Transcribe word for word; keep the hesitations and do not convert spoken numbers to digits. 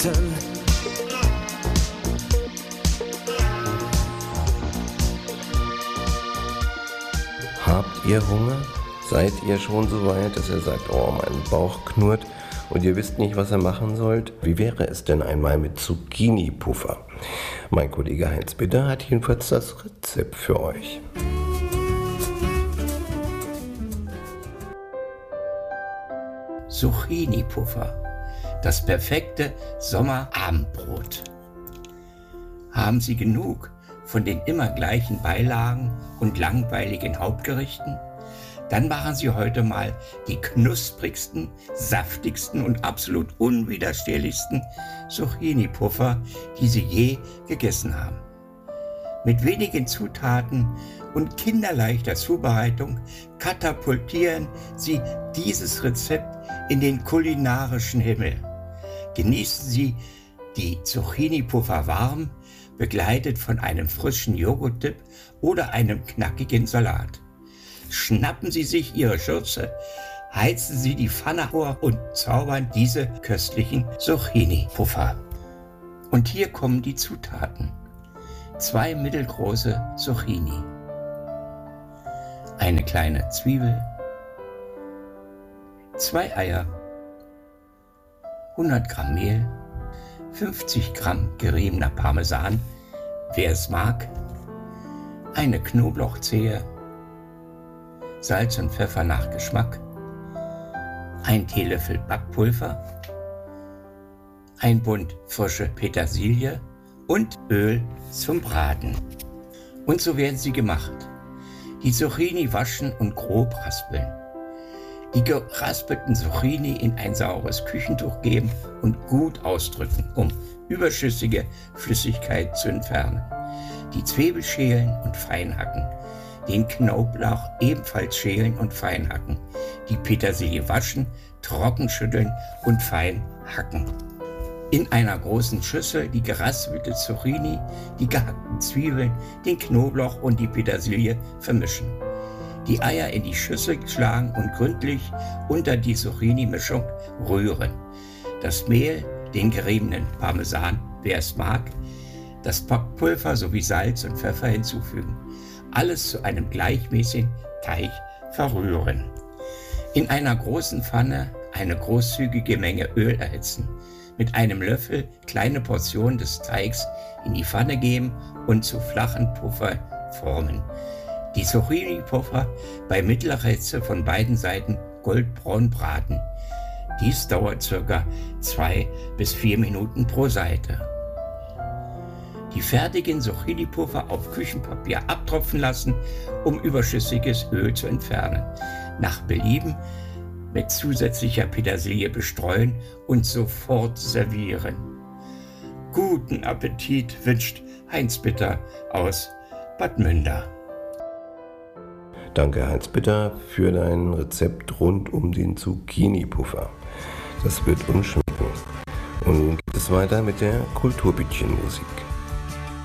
Zeiten. Habt ihr Hunger? Seid ihr schon so weit, dass ihr sagt, oh, mein Bauch knurrt und ihr wisst nicht, was ihr machen sollt? Wie wäre es denn einmal mit Zucchini-Puffer? Mein Kollege Heinz Bitter hat jedenfalls das Rezept für euch. Zucchini-Puffer, das perfekte Sommerabendbrot. Haben Sie genug von den immer gleichen Beilagen und langweiligen Hauptgerichten? Dann machen Sie heute mal die knusprigsten, saftigsten und absolut unwiderstehlichsten Zucchini-Puffer, die Sie je gegessen haben. Mit wenigen Zutaten und kinderleichter Zubereitung katapultieren Sie dieses Rezept in den kulinarischen Himmel. Genießen Sie die Zucchini-Puffer warm, begleitet von einem frischen Joghurt-Dip oder einem knackigen Salat. Schnappen Sie sich Ihre Schürze, heizen Sie die Pfanne vor und zaubern diese köstlichen Zucchini-Puffer. Und hier kommen die Zutaten. Zwei mittelgroße Zucchini, eine kleine Zwiebel, zwei Eier, hundert Gramm Mehl, fünfzig Gramm geriebener Parmesan, wer es mag, eine Knoblauchzehe, Salz und Pfeffer nach Geschmack, ein Teelöffel Backpulver, ein Bund frische Petersilie und Öl zum Braten. Und so werden sie gemacht. Die Zucchini waschen und grob raspeln. Die geraspelten Zucchini in ein saures Küchentuch geben und gut ausdrücken, um überschüssige Flüssigkeit zu entfernen. Die Zwiebel schälen und fein hacken. Den Knoblauch ebenfalls schälen und fein hacken. Die Petersilie waschen, trocken schütteln und fein hacken. In einer großen Schüssel die geraspelte Zucchini, die gehackten Zwiebeln, den Knoblauch und die Petersilie vermischen. Die Eier in die Schüssel schlagen und gründlich unter die Zucchini-Mischung rühren. Das Mehl, den geriebenen Parmesan, wer es mag, das Backpulver sowie Salz und Pfeffer hinzufügen. Alles zu einem gleichmäßigen Teig verrühren. In einer großen Pfanne eine großzügige Menge Öl erhitzen. Mit einem Löffel kleine Portionen des Teigs in die Pfanne geben und zu flachen Puffer formen. Die Zucchini-Puffer bei mittlerer Hitze von beiden Seiten goldbraun braten. Dies dauert ca. zwei bis vier Minuten pro Seite. Die fertigen Zucchini-Puffer auf Küchenpapier abtropfen lassen, um überschüssiges Öl zu entfernen. Nach Belieben mit zusätzlicher Petersilie bestreuen und sofort servieren. Guten Appetit wünscht Heinz Bitter aus Bad Münder. Danke Heinz Bitter für dein Rezept rund um den Zucchini-Puffer. Das wird uns schmecken. Und nun geht es weiter mit der Kulturbündchen-Musik.